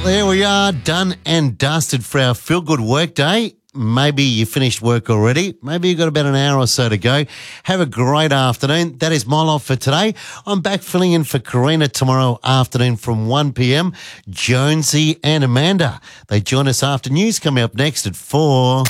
Well, there we are, done and dusted for our feel-good work day. Maybe you finished work already. Maybe you've got about an hour or so to go. Have a great afternoon. That is my lot for today. I'm back filling in for Karina tomorrow afternoon from 1 p.m. Jonesy and Amanda. They join us after news coming up next at 4.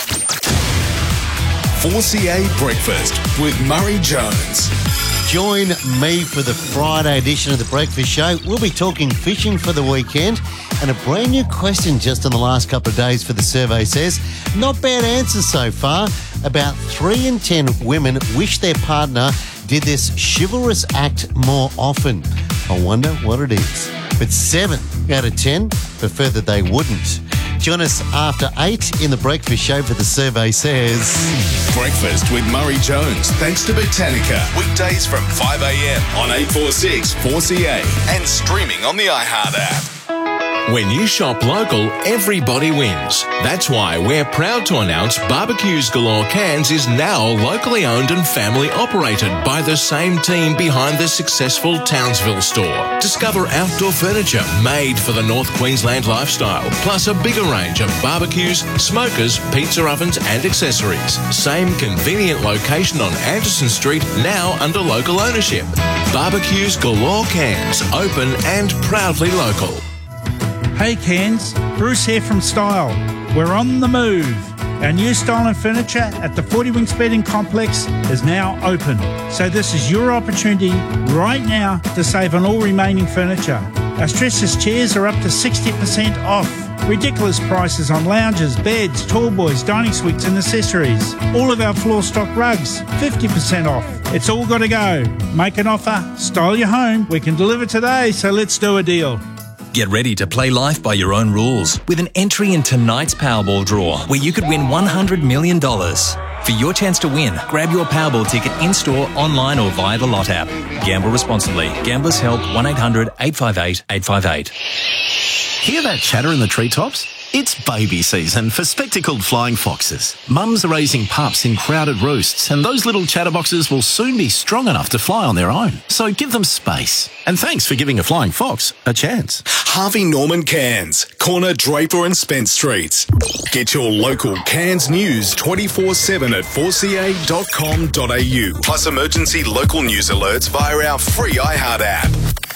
4CA Breakfast with Murray Jones. Join me for the Friday edition of The Breakfast Show. We'll be talking fishing for the weekend, and a brand new question just in the last couple of days for the survey says, not bad answers so far. About 3 in 10 women wish their partner did this chivalrous act more often. I wonder what it is. But 7 out of 10 prefer that they wouldn't. Join us after 8 in The Breakfast Show for the survey says... Breakfast with Murray Jones, thanks to Botanica. Weekdays from 5 a.m. on 846 4CA and streaming on the iHeart app. When you shop local, everybody wins. That's why we're proud to announce Barbecues Galore Cairns is now locally owned and family operated by the same team behind the successful Townsville store. Discover outdoor furniture made for the North Queensland lifestyle, plus a bigger range of barbecues, smokers, pizza ovens and accessories. Same convenient location on Anderson Street, now under local ownership. Barbecues Galore Cairns, open and proudly local. Hey Cairns, Bruce here from Style. We're on the move. Our new Style and Furniture at the 40 Winks Bedding Complex is now open. So this is your opportunity right now to save on all remaining furniture. Our stressless chairs are up to 60% off. Ridiculous prices on lounges, beds, tall boys, dining suites and accessories. All of our floor stock rugs, 50% off. It's all got to go. Make an offer, style your home. We can deliver today, so let's do a deal. Get ready to play life by your own rules with an entry in tonight's Powerball draw, where you could win $100 million. For your chance to win, grab your Powerball ticket in-store, online or via the Lot app. Gamble responsibly. Gamblers Help 1-800-858-858. Hear that chatter in the treetops? It's baby season for spectacled flying foxes. Mums are raising pups in crowded roosts, and those little chatterboxes will soon be strong enough to fly on their own. So give them space. And thanks for giving a flying fox a chance. Harvey Norman Cairns, corner Draper and Spence Streets. Get your local Cairns news 24/7 at 4ca.com.au. Plus emergency local news alerts via our free iHeart app.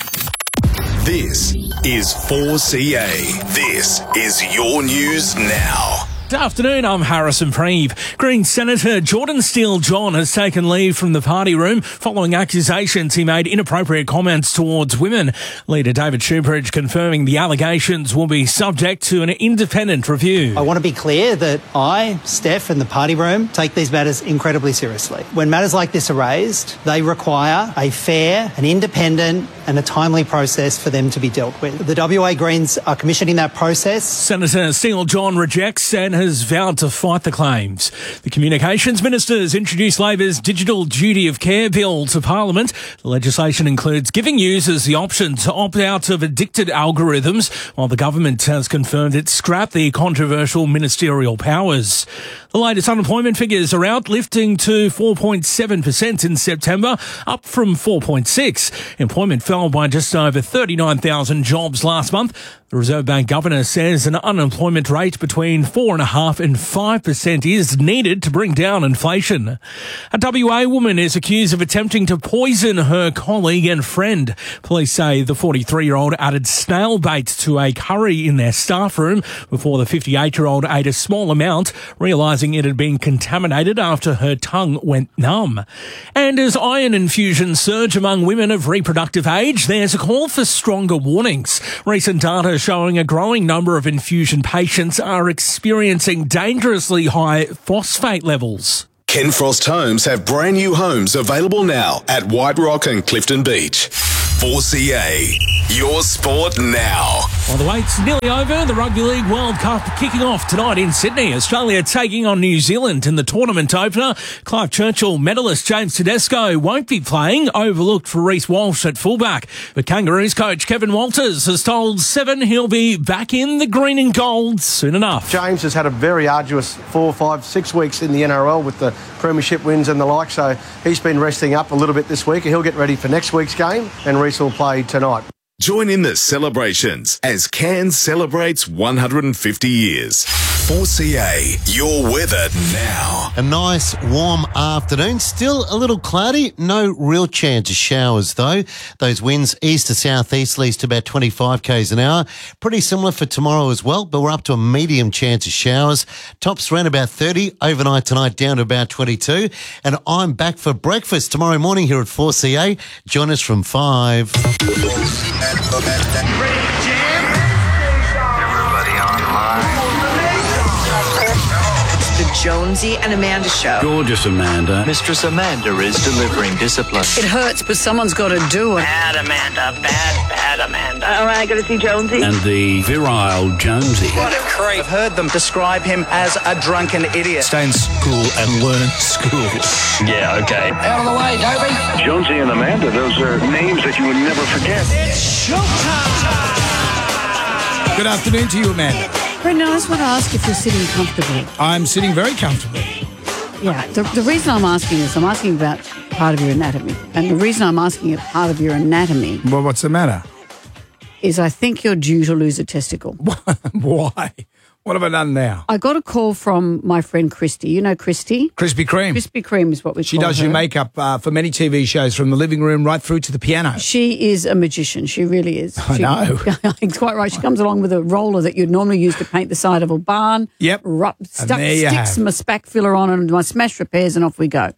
This is 4CA. This is your news now. Good afternoon, I'm Harrison Preeve. Green Senator Jordan Steele-John has taken leave from the party room following accusations he made inappropriate comments towards women. Leader David Shoebridge confirming the allegations will be subject to an independent review. I want to be clear that I, Steph, and the party room take these matters incredibly seriously. When matters like this are raised, they require a fair, an independent and a timely process for them to be dealt with. The WA Greens are commissioning that process. Senator Steele-John rejects and has vowed to fight the claims. The Communications Minister has introduced Labor's Digital Duty of Care Bill to Parliament. The legislation includes giving users the option to opt out of addicted algorithms, while the government has confirmed it scrapped the controversial ministerial powers. The latest unemployment figures are out, lifting to 4.7% in September, up from 4.6%. Employment fell by just over 39,000 jobs last month. The Reserve Bank Governor says an unemployment rate between 4.5% and 5% is needed to bring down inflation. A WA woman is accused of attempting to poison her colleague and friend. Police say the 43-year-old added snail bait to a curry in their staff room before the 58-year-old ate a small amount, realising it had been contaminated after her tongue went numb. And as iron infusions surge among women of reproductive age, there's a call for stronger warnings. Recent data showing a growing number of infusion patients are experiencing dangerously high phosphate levels. Ken Frost Homes have brand new homes available now at White Rock and Clifton Beach. 4CA, your sport now. Well, the wait's nearly over. The Rugby League World Cup kicking off tonight in Sydney. Australia taking on New Zealand in the tournament opener. Clive Churchill medalist James Tedesco won't be playing, overlooked for Reece Walsh at fullback. But Kangaroos coach Kevin Walters has told Seven he'll be back in the green and gold soon enough. James has had a very arduous 4, 5, 6 weeks in the NRL with the premiership wins and the like, so he's been resting up a little bit this week. He'll get ready for next week's game, and Reece will play tonight. Join in the celebrations as Cairns celebrates 150 years. 4CA, your weather now. A nice warm afternoon. Still a little cloudy. No real chance of showers though. Those winds east to southeasterlies to about 25 k's an hour. Pretty similar for tomorrow as well, but we're up to a medium chance of showers. Tops around about 30. Overnight tonight down to about 22. And I'm back for breakfast tomorrow morning here at 4CA. Join us from 5. The Jonesy and Amanda Show. Gorgeous Amanda. Mistress Amanda is delivering discipline. It hurts, but someone's got to do it. Bad Amanda. Bad Amanda. All right, got to see Jonesy. And the virile Jonesy. What a creep. I've heard them describe him as a drunken idiot. Stay in school and learn school. Yeah, okay. Out of the way, Toby. Jonesy and Amanda, those are names that you would never forget. It's showtime. Good afternoon to you, Amanda. Brendan, I just want to ask if you're sitting comfortably. I'm sitting very comfortably. Yeah, the reason I'm asking this, I'm asking about part of your anatomy. And the reason I'm asking about part of your anatomy... Well, what's the matter? ...is I think you're due to lose a testicle. Why? What have I done now? I got a call from my friend Christy. You know Christy? Krispy Kreme. Krispy Kreme is what we She call does her. your makeup for many TV shows, from the living room right through to the piano. She is a magician. She really is. I know. It's quite right. She comes along with a roller that you'd normally use to paint the side of a barn. Yep. Sticks my spack filler on and my smash repairs, and off we go.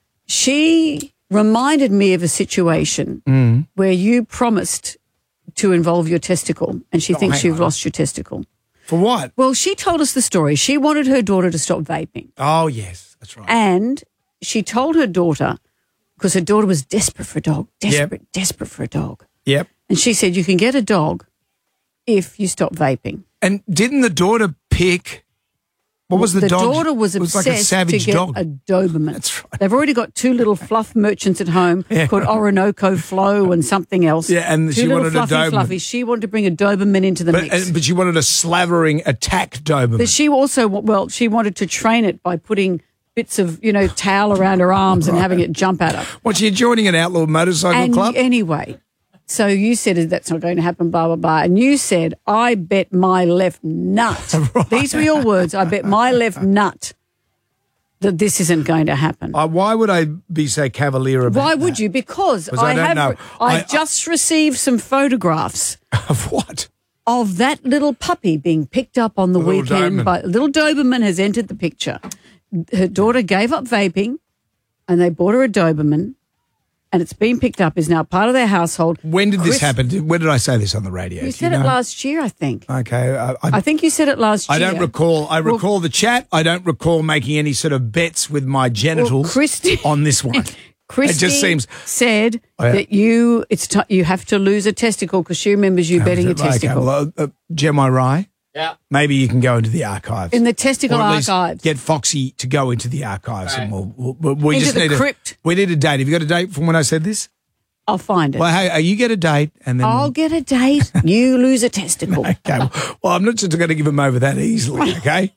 She reminded me of a situation where you promised to involve your testicle, and she thinks you've lost your testicle. For what? Well, she told us the story. She wanted her daughter to stop vaping. Oh, yes, that's right. And she told her daughter, because her daughter was desperate for a dog, desperate for a dog. Yep. And she said, you can get a dog if you stop vaping. And didn't the daughter pick... What was the dog? The daughter was it was obsessed like a savage to get dog. a Doberman. That's right. They've already got two little fluff merchants at home called Orinoco Flo and something else. Yeah, and two she little wanted a Doberman. Fluffies. She wanted to bring a Doberman into the mix. But she wanted a slavering attack Doberman. But she also, she wanted to train it by putting bits of, towel around her arms and having it jump at her. What, you're joining an outlaw motorcycle club? Anyway, so you said that's not going to happen, blah, blah, blah. And you said, I bet my left nut. Right. These were your words. I bet my left nut that this isn't going to happen. Why would I be so cavalier about Why that? would you? Because I don't know. I've just received some photographs. Of what? Of that little puppy being picked up on the weekend. Little Doberman has entered the picture. Her daughter gave up vaping and they bought her a Doberman. And it's been picked up, is now part of their household. When did this happen? When did I say this on the radio? You said it last year, I think. Okay. I think you said it last year. I don't recall. I recall the chat. I don't recall making any sort of bets with my genitals on this one. Christy it just seems said that you have to lose a testicle because she remembers you betting a testicle. Okay. Well, Gem, I right? Yeah. Maybe you can go into the archives. In the testicle or at least archives. Get Foxy to go into the archives, and we into just the need crypt. We need a date. Have you got a date from when I said this? I'll find it. Well, hey, you get a date, and then I'll get a date. You lose a testicle. Okay. Well, I'm not just going to give them over that easily. Okay.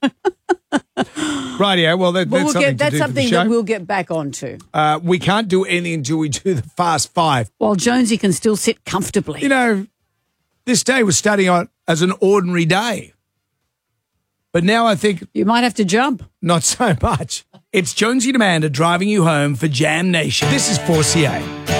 Rightio. Well, that's something that's to do something for the show. that we'll get back onto. We can't do anything until we do the Fast Five. While Jonesy can still sit comfortably. This day was starting out as an ordinary day. But now I think... You might have to jump. Not so much. It's Jonesy and Amanda driving you home for Jam Nation. This is 4CA.